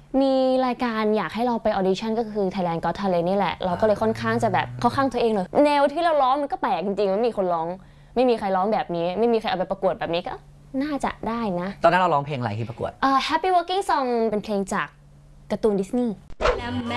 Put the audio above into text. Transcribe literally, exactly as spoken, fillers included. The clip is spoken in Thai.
มีรายการอยากให้เราไปออดิชั่นก็คือ Thailand Got Talent นี่แหละเราก็เลยค่อนข้างจะแบบเข้าข้างตัวเองเลยแนวที่เราร้องมันก็แปลกจริงๆไม่มีคนร้องไม่มีใครร้องแบบนี้ไม่มีใครเอาไปประกวดแบบนี้ก็น่าจะได้นะตอนนั้นเราร้องเพลงอะไรที่ประกวดเอ่อ Happy Working Song เป็นเพลงจากการ์ตูนดิสนีย์